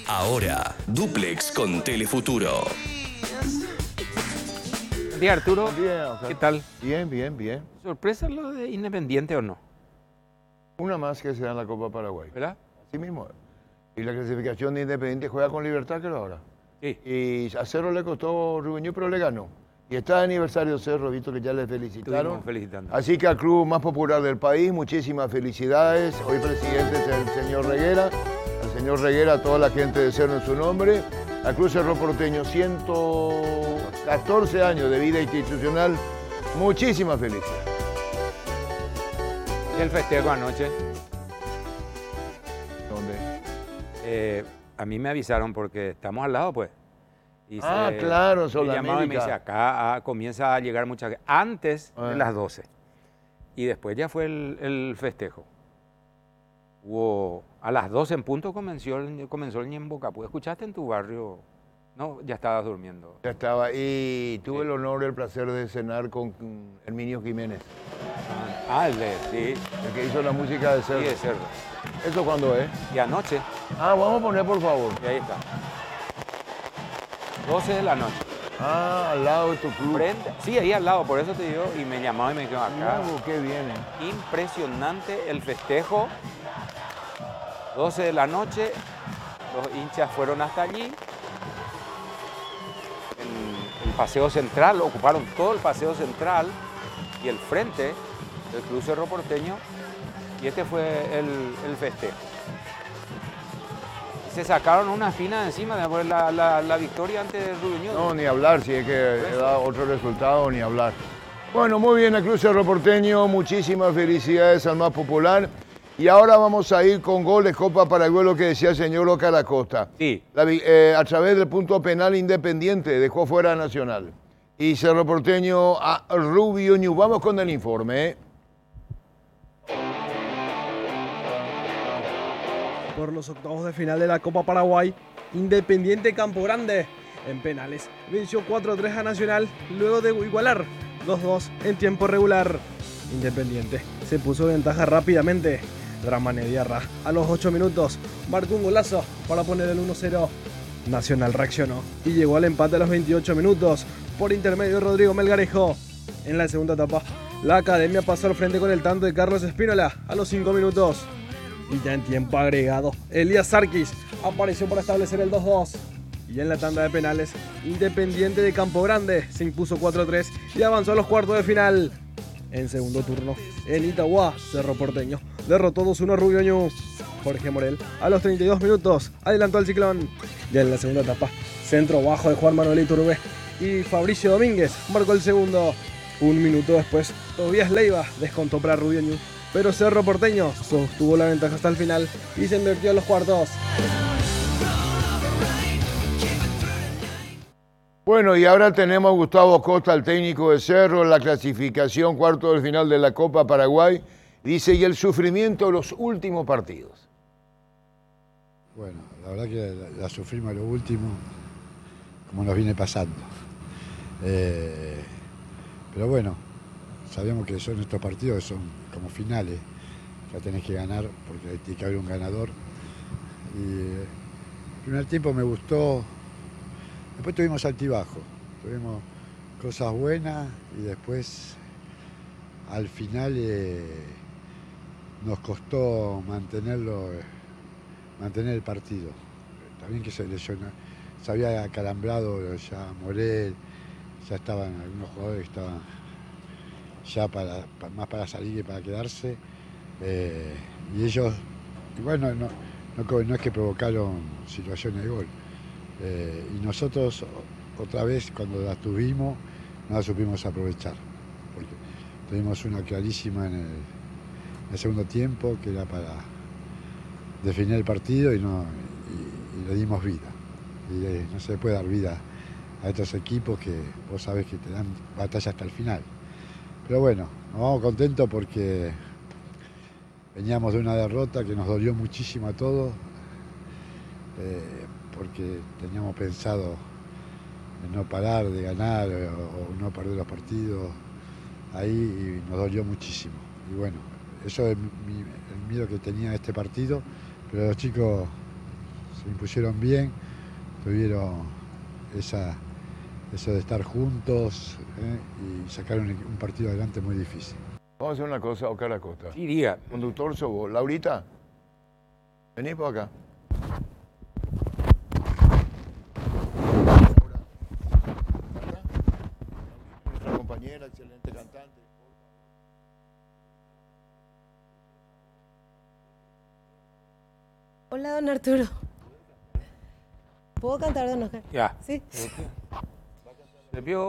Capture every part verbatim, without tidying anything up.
Ahora, Duplex con Telefuturo. Buen día, Arturo. Buen día, Oscar. ¿Qué tal? Bien, bien, bien. ¿Sorpresa lo de Independiente o no? Una más que se da en la Copa Paraguay. ¿Verdad? Así mismo. Y la clasificación de Independiente juega con Libertad, creo ahora. Sí. Y a Cerro le costó Rubén, pero le ganó. Y está de aniversario Cerro, visto que ya le felicitaron. Estuvimos felicitando. Así que al club más popular del país, muchísimas felicidades. Hoy presidente es el señor Reguera. Al señor Reguera, a toda la gente de Cerro en su nombre. Al Club Cerro Porteño, ciento catorce años de vida institucional. Muchísimas felicidades. ¿Y el festejo anoche? ¿Dónde? Eh, a mí me avisaron porque estamos al lado, pues. Y Ah, se- claro, me Sol llamaban y me América. dice, acá ah, comienza a llegar mucha gente. Antes Ah. de las doce. Y después ya fue el, el festejo. Hubo, a las doce en punto comenzó el, comenzó el Ñembocapú. ¿Escuchaste en tu barrio? No, ya estabas durmiendo. Ya estaba. Y tuve el honor y el placer de cenar con Herminio Jiménez, Ah, el de, sí, el que hizo la música de sí, Cerro. de Cerro. ¿Eso cuándo es? Y anoche, Ah, vamos a poner, por favor. y ahí está. doce de la noche. Ah, al lado de tu club. Frente, sí, ahí al lado, por eso te digo, y me llamó y me quedó acá. Luego, ¿qué viene? Impresionante el festejo. doce de la noche, los hinchas fueron hasta allí. En el paseo central, ocuparon todo el paseo central y el frente del Club Cerro Porteño. Y este fue el, el festejo. Y se sacaron una espina de encima de la, la, la victoria ante Rubio. No, ni hablar, si es que da otro resultado, ni hablar. Bueno, muy bien, el Club Cerro Porteño, muchísimas felicidades al más popular. Y ahora vamos a ir con goles Copa Paraguay, lo que decía el señor Oscar Acosta. Sí. La vi- eh, a través del punto penal Independiente dejó fuera a Nacional. Y Cerro Porteño a Rubio Ñu. Vamos con el informe. ¿eh? Por los octavos de final de la Copa Paraguay, Independiente Campo Grande en penales venció cuatro a tres a Nacional luego de igualar dos dos en tiempo regular. Independiente se puso de ventaja rápidamente. Dramane Diarra a los ocho minutos marcó un golazo para poner el uno cero. Nacional reaccionó y llegó al empate a los veintiocho minutos por intermedio de Rodrigo Melgarejo. En la segunda etapa, la Academia pasó al frente con el tanto de Carlos Espínola a los cinco minutos. Y ya en tiempo agregado, Elías Sarkis apareció para establecer el dos dos. Y en la tanda de penales, Independiente de Campo Grande se impuso cuatro a tres y avanzó a los cuartos de final. En segundo turno, en Itagua, Cerro Porteño derrotó dos uno a Rubio Ñu. Jorge Morel, a los treinta y dos minutos, adelantó al Ciclón. Ya en la segunda etapa, centro bajo de Juan Manuel Iturbe y Fabricio Domínguez marcó el segundo. Un minuto después, Tobías Leiva descontó para Rubio Ñu, pero Cerro Porteño sostuvo la ventaja hasta el final y se invirtió en los cuartos. Bueno, y ahora tenemos a Gustavo Costa, el técnico de Cerro, en la clasificación cuarto del final de la Copa Paraguay. Dice, y el sufrimiento de los últimos partidos. Bueno, la verdad que la, la sufrimos lo último, como nos viene pasando. Eh, pero bueno, sabemos que son estos partidos, son como finales, ya tenés que ganar porque tiene que haber un ganador. Y eh, el primer tiempo me gustó, después tuvimos altibajo, tuvimos cosas buenas y después al final eh, nos costó mantenerlo, eh, mantener el partido. También que se lesionó, se había acalambrado ya Morel, ya estaban algunos jugadores que estaban ya para, para- más para salir que para quedarse. Eh, y ellos, igual no, no, no, no es que provocaron situaciones de gol. Eh, y nosotros o- otra vez cuando las tuvimos no las supimos aprovechar. Porque tuvimos una clarísima en el, en el segundo tiempo que era para definir el partido y, no, y, y le dimos vida. Y eh, no se le puede dar vida a estos equipos que vos sabés que te dan batalla hasta el final. Pero bueno, nos vamos contentos porque veníamos de una derrota que nos dolió muchísimo a todos, eh, porque teníamos pensado en no parar de ganar o, o no perder los partidos ahí y nos dolió muchísimo. Y bueno, eso es mi- el miedo que tenía este partido, pero los chicos se impusieron bien, tuvieron esa, eso de estar juntos ¿eh? y sacaron un partido adelante muy difícil. Vamos a hacer una cosa, Oscar Acosta. Sí, diga. Conductor sos vos. Laurita, vení por acá. Nuestra compañera, excelente cantante. Hola, don Arturo. ¿Puedo cantar, don Oscar? Ya. Sí. ¿Le vio?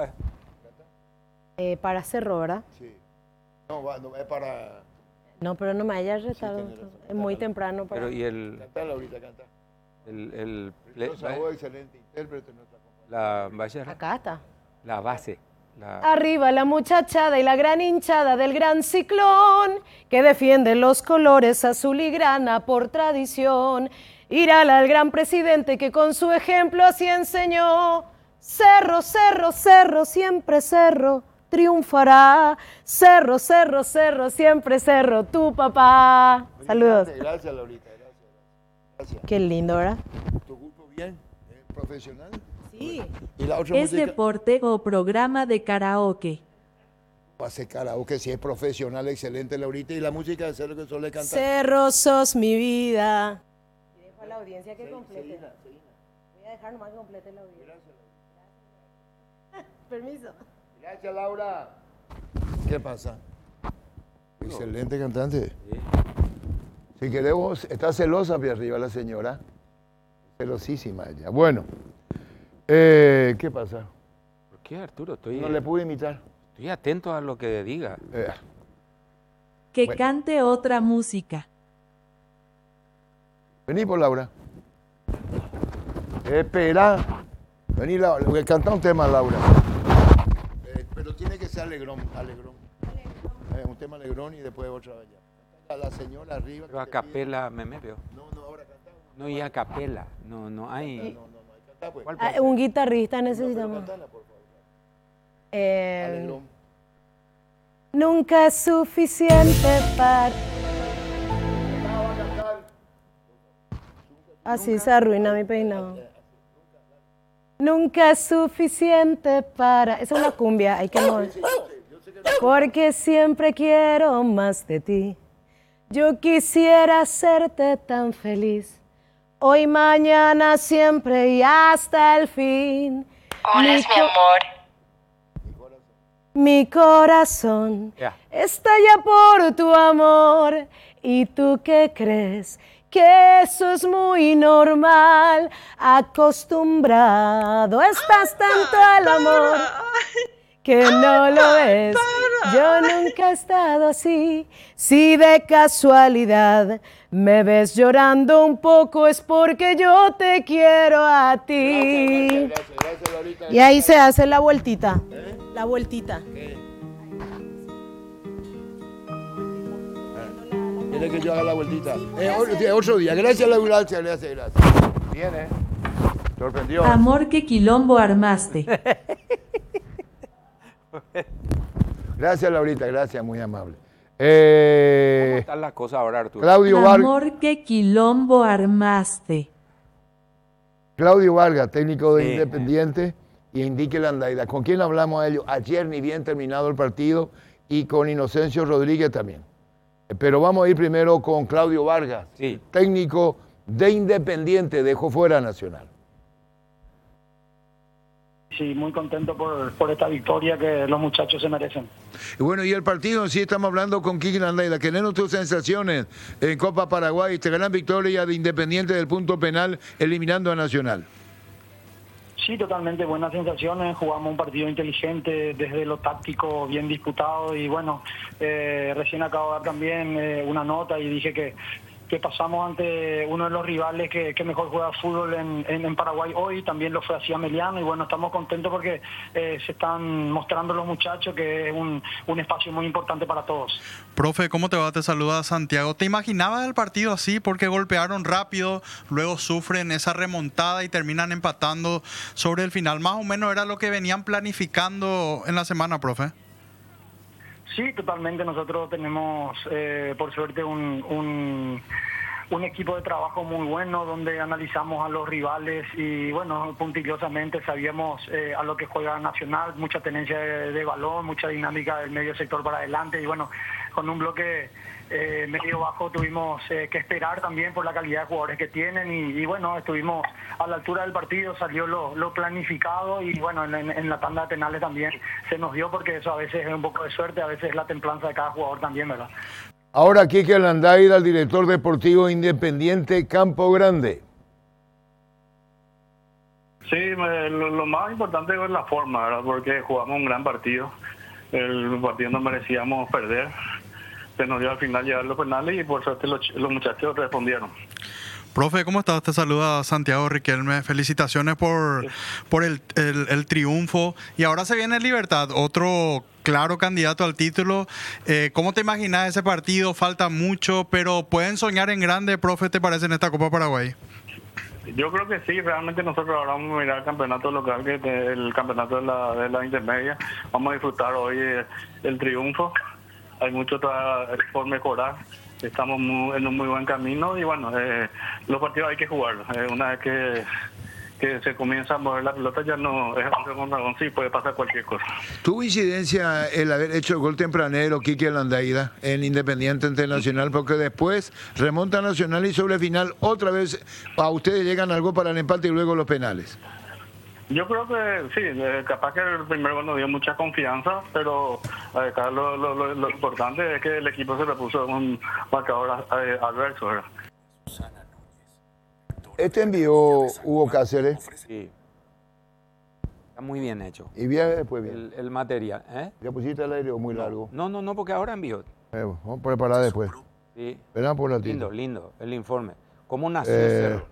Eh, para Cerro, ¿verdad? Sí. No, va, no, es para... No, pero no me haya retado. tenés razón. Es muy temprano para... Pero y el... Cantá, Laurita, cantá. el, el Preciosa voz, excelente intérprete, nuestra compañera. la, vaya, Acá está. la base. La, Arriba la muchachada y la gran hinchada del gran ciclón que defiende los colores azul y grana por tradición. Irá al gran presidente que con su ejemplo así enseñó. Cerro, cerro, cerro, siempre cerro, triunfará. Cerro, cerro, cerro, siempre cerro, tu papá. Saludos. Gracias, Laurita, gracias. Gracias. Qué lindo, ¿verdad? ¿Tu grupo bien? ¿Es profesional? Sí. ¿Y la otra ¿Es música? deporte o programa de karaoke? Hace karaoke, si es profesional, excelente, Laurita. ¿Y la música de lo que suele cantar? Cerro, sos mi vida. Y dejo a la audiencia que complete. Voy a dejar nomás que complete la audiencia. Permiso. Gracias, Laura. ¿Qué pasa? Excelente cantante. Si queremos, está celosa hacia arriba la señora. Celosísima ella. Bueno, eh, ¿qué pasa? ¿Por qué, Arturo? Estoy, No le pude imitar. estoy atento a lo que diga. Eh, Que Bueno. cante otra música. Vení por Laura. Espera. Vení, Laura. Canta un tema, Laura. Eh, pero tiene que ser alegrón. Alegrón. Eh, un tema alegrón y después otra vez ya. A la señora arriba. Pero a que te pide- capela me me veo. No, no, ahora canta. No, y a capela. No, no hay. No, no, no, hay que cantar, pues. ¿Cuál Ah, un guitarrista No, pero necesitamos. cantala, por favor. Eh, Alegrón. nunca es suficiente para... Así se arruina mi peinado. Nunca es suficiente para... Esa es una cumbia, hay que mover. Porque siempre quiero más de ti. Yo quisiera hacerte tan feliz. Hoy, mañana, siempre y hasta el fin. Hola, es mi co- amor. Mi corazón Ya. estalla por tu amor. ¿Y tú qué crees? Que eso es muy normal. Acostumbrado estás tanto al amor que no lo ves. Yo nunca he estado así. Si de casualidad me ves llorando un poco es porque yo te quiero a ti. Gracias, gracias, Laurita. Y ahí se hace la vueltita. La vueltita. Quiere que yo haga la vueltita. Eh, otro, otro día. Gracias, Laura. Gracias, gracias, gracias. Bien, ¿eh? Sorprendió. Amor, qué quilombo armaste. Gracias, Laurita. Gracias, muy amable. ¿Cómo Eh, está la cosa ahora, Arturo? Claudio Vargas. Amor, qué quilombo armaste. Claudio Vargas, técnico de Sí. Independiente, y Indique Landaida. ¿Con quién hablamos a ellos? Ayer, ni bien terminado el partido, y con Inocencio Rodríguez también. Pero vamos a ir primero con Claudio Vargas, Sí. técnico de Independiente, dejó fuera a Nacional. Sí, muy contento por, por esta victoria que los muchachos se merecen. Y bueno, y el partido en sí, estamos hablando con Kiki Landaida. ¿Qué son tus sensaciones en Copa Paraguay? Esta gran victoria de Independiente del punto penal, eliminando a Nacional. Sí, totalmente buenas sensaciones. Jugamos un partido inteligente, desde lo táctico, bien disputado. Y bueno, eh, recién acabo de dar también eh, una nota y dije que, que pasamos ante uno de los rivales que, que mejor juega fútbol en, en, en Paraguay hoy. También lo fue así Ameliano. Y bueno, estamos contentos porque eh, se están mostrando los muchachos que es un, un espacio muy importante para todos. Profe, ¿cómo te va? Te saluda Santiago. ¿Te imaginabas el partido así? Porque golpearon rápido, luego sufren esa remontada y terminan empatando sobre el final. Más o menos era lo que venían planificando en la semana, profe. Sí, totalmente. Nosotros tenemos, eh, por suerte, un, un, un equipo de trabajo muy bueno donde analizamos a los rivales y bueno, puntilosamente sabíamos eh, a lo que juega Nacional, mucha tenencia de, de balón, mucha dinámica del medio sector para adelante y bueno, con un bloque eh, medio bajo tuvimos eh, que esperar también por la calidad de jugadores que tienen y, y bueno, estuvimos a la altura del partido, salió lo, lo planificado y bueno, en, en, en la tanda de penales también se nos dio porque eso a veces es un poco de suerte, a veces es la templanza de cada jugador también, ¿verdad? Ahora Quique Landaida, el director deportivo Independiente Campo Grande. Sí, me, lo, lo más importante es la forma, ¿verdad? Porque jugamos un gran partido. El partido no merecíamos perder. Se nos dio al final llegar los penales y por suerte los, los muchachos respondieron. Profe, ¿cómo estás? Te saluda Santiago Riquelme. Felicitaciones por, por el, el, el triunfo. Y ahora se viene Libertad, otro claro candidato al título. Eh, ¿Cómo te imaginas ese partido? Falta mucho, pero ¿pueden soñar en grande, profe, te parece, en esta Copa Paraguay? Yo creo que sí, realmente nosotros ahora vamos a mirar el campeonato local, que es el campeonato de la, de la intermedia. Vamos a disfrutar hoy el triunfo. Hay mucho por mejorar. Estamos muy, en un muy buen camino y bueno, eh, los partidos hay que jugarlos. Eh, una vez que, que se comienza a mover la pelota ya no es once contra once y puede pasar cualquier cosa. ¿Tuvo incidencia el haber hecho el gol tempranero Quique Landaida en Independiente Internacional? Porque después remonta Nacional y sobre final otra vez a ustedes llegan algo para el empate y luego los penales. Yo creo que sí, eh, capaz que el primer gol nos dio mucha confianza, pero acá lo, lo, lo, lo importante es que el equipo se le puso un marcador eh, adverso, ¿verdad? Este envió Hugo Cáceres. Sí. Está muy bien hecho. Y bien después bien. El, el material, ¿eh? ¿Ya pusiste el aire o muy no, largo? No, no, no, porque ahora envió. Eh, vamos a preparar después. Sí. Verán por la Lindo, lindo, el informe. ¿Cómo nació eh, Cerro?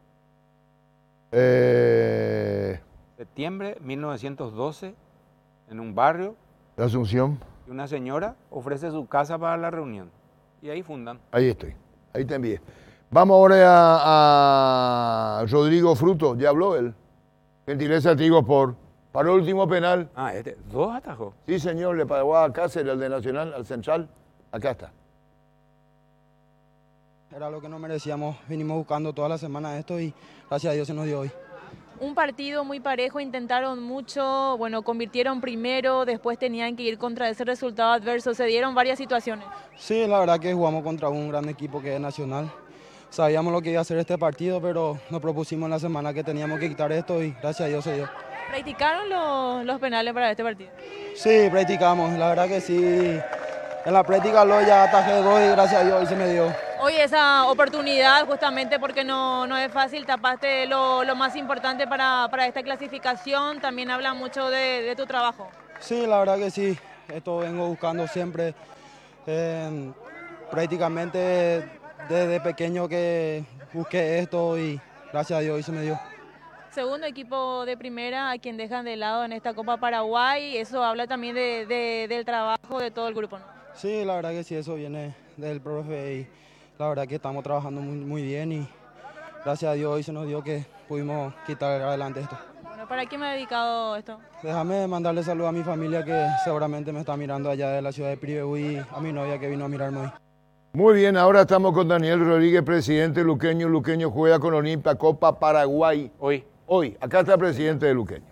Eh... Septiembre de mil novecientos doce, en un barrio. La Asunción. Y una señora ofrece su casa para la reunión. Y ahí fundan. Ahí estoy, ahí te envié. Vamos ahora a, a Rodrigo Fruto, ya habló él. Gentileza, te digo, por para el último penal. Ah, este, dos atajos. Sí, señor, le pagó a Cáceres, al de Nacional, al Central. Acá está. Era lo que no merecíamos, vinimos buscando toda la semana esto y gracias a Dios se nos dio hoy. Un partido muy parejo, intentaron mucho, bueno, convirtieron primero, después tenían que ir contra ese resultado adverso, se dieron varias situaciones. Sí, la verdad que jugamos contra un gran equipo que es Nacional. Sabíamos lo que iba a ser este partido, pero nos propusimos en la semana que teníamos que quitar esto y gracias a Dios se dio. ¿Practicaron los, los penales para este partido? Sí, practicamos, la verdad que sí. En la práctica lo ya atajé dos y gracias a Dios hoy se me dio. Hoy esa oportunidad, justamente porque no, no es fácil, tapaste lo, lo más importante para, para esta clasificación, también habla mucho de, de tu trabajo. Sí, la verdad que sí, esto vengo buscando siempre, eh, prácticamente desde pequeño que busqué esto y gracias a Dios hoy se me dio. Segundo equipo de primera, a quien dejan de lado en esta Copa Paraguay, eso habla también de, de, del trabajo de todo el grupo, ¿no? Sí, la verdad que sí, eso viene del profe y la verdad que estamos trabajando muy, muy bien y gracias a Dios hoy se nos dio que pudimos quitar adelante esto. Bueno, ¿para quién me he dedicado esto? Déjame mandarle saludos a mi familia que seguramente me está mirando allá de la ciudad de Pribeú y a mi novia que vino a mirarme hoy. Muy bien, ahora estamos con Daniel Rodríguez, presidente luqueño. Luqueño juega con Olimpia Copa Paraguay. Hoy. Hoy, acá está el presidente de Luqueño.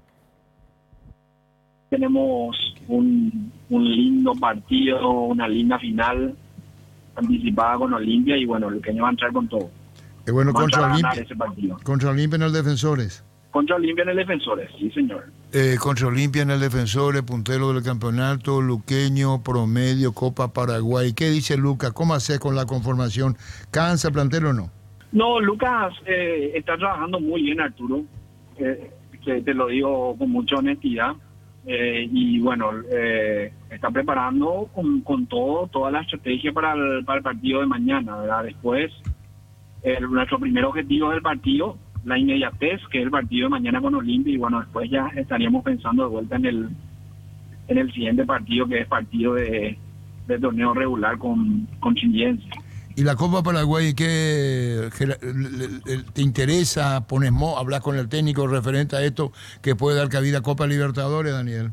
Tenemos un, un lindo partido, una linda final anticipada con Olimpia y bueno, Luqueño va a entrar con todo. Es bueno, Vamos contra a ganar Olimpia. ese partido. Contra Olimpia en el Defensores. Contra Olimpia en el Defensores, sí señor. Eh, contra Olimpia en el Defensores, puntero del campeonato, Luqueño, promedio, Copa Paraguay. ¿Qué dice Lucas? ¿Cómo hace con la conformación? ¿Cansa plantel o no? No, Lucas eh, está trabajando muy bien, Arturo. Eh, te, te lo digo con mucha honestidad. Eh, y bueno, eh, está preparando con, con todo, toda la estrategia para el, para el partido de mañana, ¿verdad? Después, eh, nuestro primer objetivo del partido, la inmediatez, que es el partido de mañana con Olimpia, y bueno, después ya estaríamos pensando de vuelta en el en el siguiente partido, que es partido de, de torneo regular con, con Chinyense. ¿Y la Copa Paraguay qué te interesa? ¿Pones mo, hablas con el técnico referente a esto que puede dar cabida a Copa Libertadores, Daniel?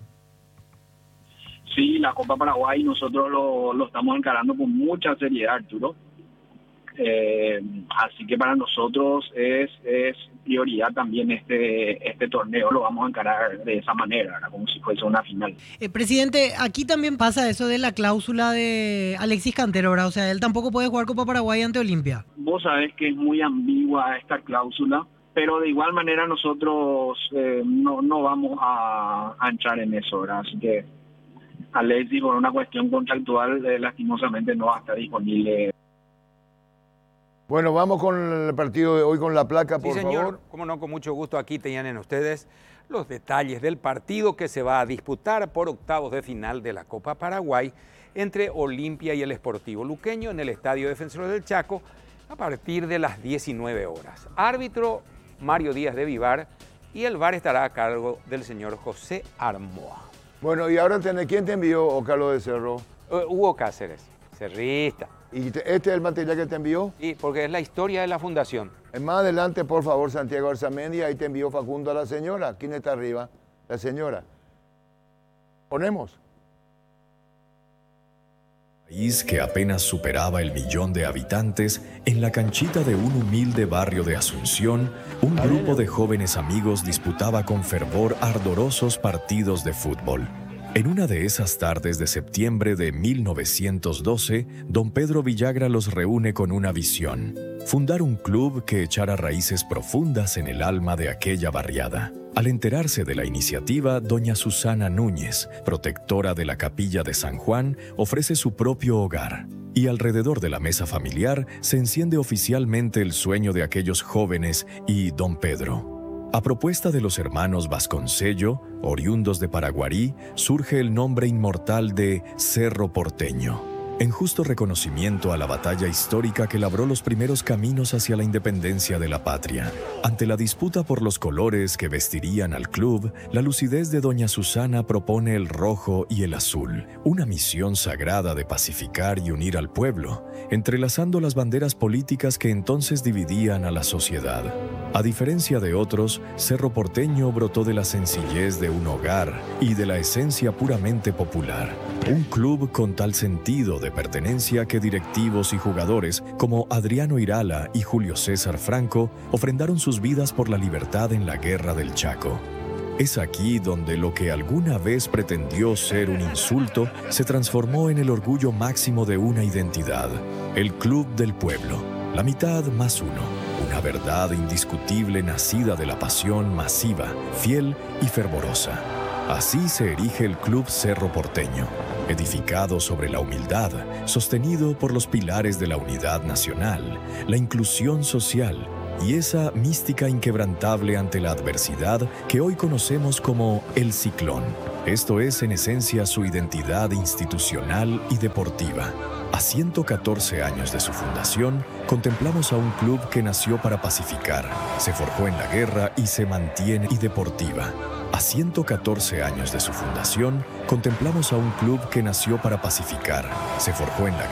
Sí, la Copa Paraguay nosotros lo, lo estamos encarando con mucha seriedad, Arturo. Eh, así que para nosotros es, es prioridad también este, este torneo, lo vamos a encarar de esa manera, ¿verdad? Como si fuese una final. Eh, presidente, aquí también pasa eso de la cláusula de Alexis Cantero, ¿verdad? O sea, él tampoco puede jugar Copa Paraguay ante Olimpia. Vos sabés que es muy ambigua esta cláusula, pero de igual manera nosotros eh, no, no vamos a, a entrar en eso, ¿verdad? Así que Alexis, por una cuestión contractual, eh, lastimosamente no va a estar disponible. Bueno, vamos con el partido de hoy con la placa, por sí, señor. favor. Como no, con mucho gusto aquí tienen ustedes los detalles del partido que se va a disputar por octavos de final de la Copa Paraguay entre Olimpia y el Sportivo Luqueño en el Estadio Defensores del Chaco a partir de las diecinueve horas. Árbitro Mario Díaz de Vivar y el V A R estará a cargo del señor José Armoa. Bueno, y ahora tenés, ¿quién te envió, o Carlos de Cerro? Uh, Hugo Cáceres, cerrista. ¿Y te, este es el material que te envió? Sí, porque es la historia de la fundación. Más adelante, por favor, Santiago Arzamendi, ahí te envió Facundo a la señora. ¿Quién está arriba? La señora. ¿Ponemos? País que apenas superaba el millón de habitantes, en la canchita de un humilde barrio de Asunción, un grupo de jóvenes amigos disputaba con fervor ardorosos partidos de fútbol. En una de esas tardes de septiembre de mil novecientos doce, don Pedro Villagra los reúne con una visión: fundar un club que echara raíces profundas en el alma de aquella barriada. Al enterarse de la iniciativa, doña Susana Núñez, protectora de la capilla de San Juan, ofrece su propio hogar. Y alrededor de la mesa familiar se enciende oficialmente el sueño de aquellos jóvenes y don Pedro. A propuesta de los hermanos Vasconcello, oriundos de Paraguarí, surge el nombre inmortal de Cerro Porteño, en justo reconocimiento a la batalla histórica que labró los primeros caminos hacia la independencia de la patria. Ante la disputa por los colores que vestirían al club, la lucidez de doña Susana propone el rojo y el azul, una misión sagrada de pacificar y unir al pueblo, entrelazando las banderas políticas que entonces dividían a la sociedad. A diferencia de otros, Cerro Porteño brotó de la sencillez de un hogar y de la esencia puramente popular. Un club con tal sentido de pertenencia que directivos y jugadores como Adriano Irala y Julio César Franco ofrendaron sus vidas por la libertad en la Guerra del Chaco. Es aquí donde lo que alguna vez pretendió ser un insulto se transformó en el orgullo máximo de una identidad: el Club del Pueblo, la mitad más uno. Una verdad indiscutible nacida de la pasión masiva, fiel y fervorosa. Así se erige el Club Cerro Porteño, edificado sobre la humildad, sostenido por los pilares de la unidad nacional, la inclusión social y esa mística inquebrantable ante la adversidad que hoy conocemos como el ciclón. Esto es en esencia su identidad institucional y deportiva. A ciento catorce años de su fundación, contemplamos a un club que nació para pacificar, se forjó en la guerra y se mantiene y deportiva. A ciento catorce años de su fundación, contemplamos a un club que nació para pacificar, se forjó en la guerra